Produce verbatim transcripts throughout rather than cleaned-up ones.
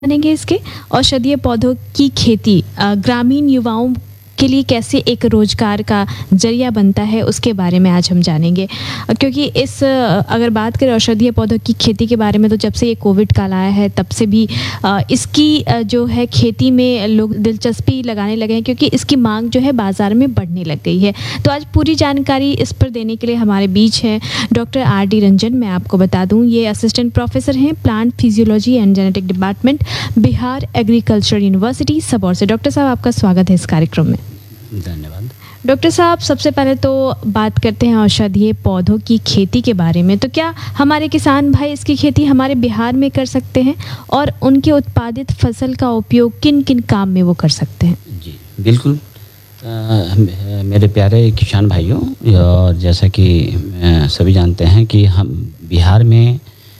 जानेंगे इसके औषधीय पौधों की खेती अ, ग्रामीण युवाओं के लिए कैसे एक रोजगार का जरिया बनता है उसके बारे में आज हम जानेंगे। अ, क्योंकि इस अ, अगर बात करें औषधीय पौधों की खेती के बारे में तो जब से ये कोविड काल आया है तब से भी अ, इसकी अ, जो है खेती में लोग दिलचस्पी लगाने लगे हैं क्योंकि इसकी मांग जो है बाज़ार में बढ़ने लग गई है। तो आज पूरी जानकारी इस पर देने के लिए हमारे बीच हैं डॉक्टर आर डी रंजन। मैं आपको बता दूं ये असिस्टेंट प्रोफेसर हैं plant physiology and genetic department Bihar agriculture university Sabour से। डॉक्टर साहब आपका स्वागत है इस कार्यक्रम में। धन्यवाद। डॉक्टर साहब सबसे पहले तो बात करते हैं औषधीय पौधों की खेती के बारे में। तो क्या हमारे किसान भाई इसकी खेती हमारे बिहार में कर सकते हैं और उनके उत्पादित फसल का उपयोग किन किन काम में वो कर सकते हैं? जी बिल्कुल। आ, मेरे प्यारे किसान भाइयों, और जैसा कि सभी जानते हैं कि हम बिहार में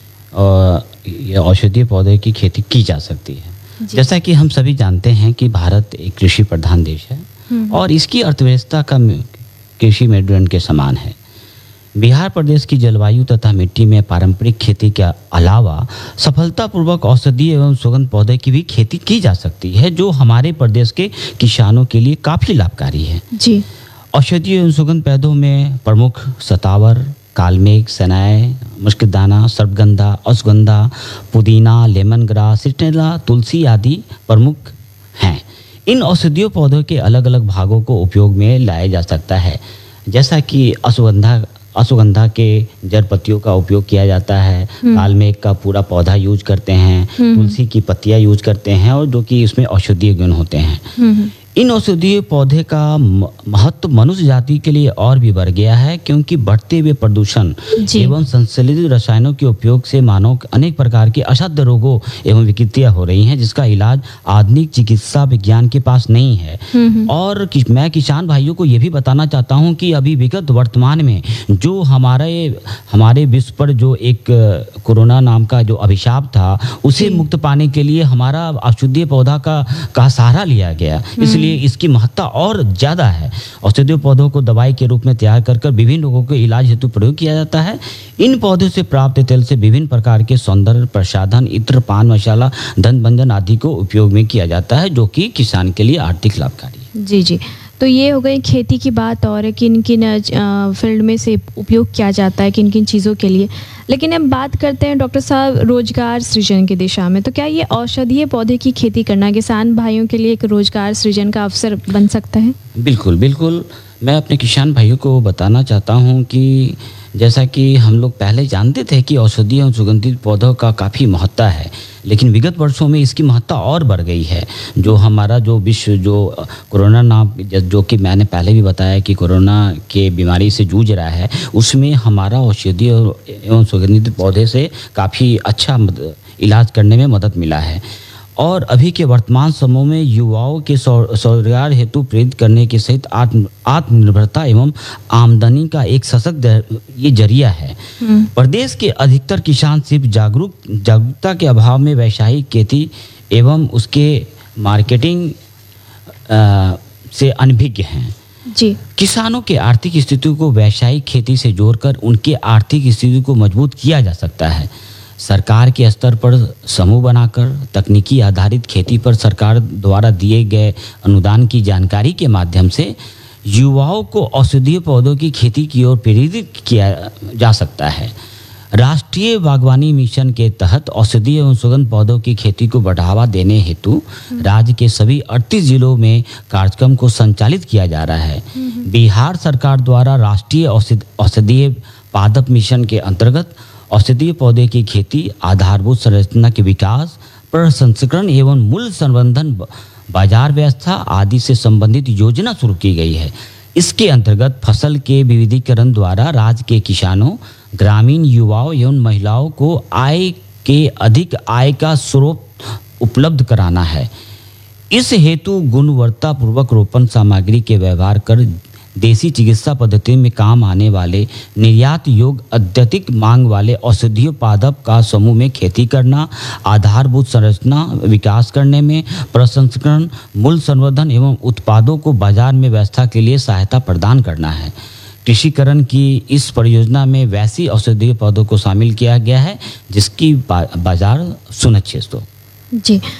ये औषधीय पौधे की खेती की जा सकती है। जैसा कि हम सभी जानते हैं कि भारत एक कृषि प्रधान देश है और इसकी अर्थव्यवस्था का कृषि मेरुदंड के समान है। बिहार प्रदेश की जलवायु तथा मिट्टी में पारंपरिक खेती के अलावा सफलतापूर्वक औषधीय एवं सुगंध पौधे की भी खेती की जा सकती है, जो हमारे प्रदेश के किसानों के लिए काफ़ी लाभकारी है। जी। औषधीय एवं सुगंध पौधों में प्रमुख सतावर, कालमेघ, सनाए, मुश्कदाना, सर्पगंधा, अश्वगंधा, पुदीना, लेमन ग्रास, सिट्रेला, तुलसी आदि प्रमुख हैं। इन औषधीय पौधों के अलग अलग भागों को उपयोग में लाया जा सकता है, जैसा कि अश्वगंधा अश्वगंधा के जड़ पत्तियों का उपयोग किया जाता है, कालमेघ का पूरा पौधा यूज करते हैं, तुलसी की पत्तियां यूज करते हैं और जो कि इसमें औषधीय गुण होते हैं। इन औषधीय पौधे का महत्व मनुष्य जाति के लिए और भी बढ़ गया है, क्योंकि बढ़ते हुए प्रदूषण एवं संश्लेषित रसायनों के उपयोग से मानव अनेक प्रकार के असाध्य रोगों एवं विकृतियां हो रही हैं, जिसका इलाज आधुनिक चिकित्सा विज्ञान के पास नहीं है। और कि, मैं किसान भाइयों को ये भी बताना चाहता हूँ कि अभी विगत वर्तमान में जो हमारे हमारे विश्व पर जो एक कोरोना नाम का जो अभिशाप था, उसे मुक्त पाने के लिए हमारा औषधीय पौधा का, का सहारा लिया गया। इसलिए इसकी महत्ता और ज्यादा है। औषधीय पौधों को दवाई के रूप में तैयार कर कर विभिन्न रोगों के इलाज हेतु प्रयोग किया जाता है। इन पौधों से प्राप्त तेल से विभिन्न प्रकार के सौंदर्य प्रसाधन, इत्र, पान मसाला, दंत भंजन आदि को उपयोग में किया जाता है, जो कि किसान के लिए आर्थिक लाभकारी है। जी जी। तो ये हो गई खेती की बात और किन किन फील्ड में से उपयोग किया जाता है, किन किन चीज़ों के लिए। लेकिन अब बात करते हैं डॉक्टर साहब रोजगार सृजन की दिशा में। तो क्या ये औषधीय पौधे की खेती करना किसान भाइयों के लिए एक रोजगार सृजन का अवसर बन सकता है? बिल्कुल बिल्कुल। मैं अपने किसान भाइयों को बताना चाहता हूँ कि जैसा कि हम लोग पहले जानते थे कि औषधीय और सुगंधित पौधों का काफ़ी महत्ता है, लेकिन विगत वर्षों में इसकी महत्ता और बढ़ गई है। जो हमारा जो विश्व जो कोरोना नाम, जो कि मैंने पहले भी बताया कि कोरोना के बीमारी से जूझ रहा है, उसमें हमारा औषधीय एवं सुगंधित पौधे से काफ़ी अच्छा इलाज करने में मदद मिला है। और अभी के वर्तमान समय में युवाओं के स्वरोजगार हेतु प्रेरित करने के सहित आत्म आत्मनिर्भरता एवं आमदनी का एक सशक्त ये जरिया है। प्रदेश के अधिकतर किसान सिर्फ जागरूक जागरूकता के अभाव में वैश्विक खेती एवं उसके मार्केटिंग आ, से अनभिज्ञ हैं। जी। किसानों के आर्थिक स्थिति को वैश्विक खेती से जोड़कर उनके आर्थिक स्थिति को मजबूत किया जा सकता है। सरकार के स्तर पर समूह बनाकर तकनीकी आधारित खेती पर सरकार द्वारा दिए गए अनुदान की जानकारी के माध्यम से युवाओं को औषधीय पौधों की खेती की ओर प्रेरित किया जा सकता है। राष्ट्रीय बागवानी मिशन के तहत औषधीय एवं सुगंध पौधों की खेती को बढ़ावा देने हेतु राज्य के सभी अड़तीस जिलों में कार्यक्रम को संचालित किया जा रहा है। बिहार सरकार द्वारा राष्ट्रीय औषधीय पादप मिशन के अंतर्गत औषधीय पौधे की खेती, आधारभूत संरचना के विकास, प्रसंस्करण एवं मूल्य संवर्धन, बाजार व्यवस्था आदि से संबंधित योजना शुरू की गई है। इसके अंतर्गत फसल के विविधीकरण द्वारा राज्य के किसानों, ग्रामीण युवाओं एवं महिलाओं को आय के अधिक आय का स्रोत उपलब्ध कराना है। इस हेतु गुणवत्तापूर्वक रोपण सामग्री के व्यवहार कर देसी चिकित्सा पद्धति में काम आने वाले निर्यात योग्य अत्यधिक मांग वाले औषधीय पादप का समूह में खेती करना, आधारभूत संरचना विकास करने में प्रसंस्करण, मूल्य संवर्धन एवं उत्पादों को बाजार में व्यवस्था के लिए सहायता प्रदान करना है। कृषिकरण की इस परियोजना में वैसी औषधीय पौधों को शामिल किया गया है जिसकी बा, बाजार सुनिश्चित हो। जी।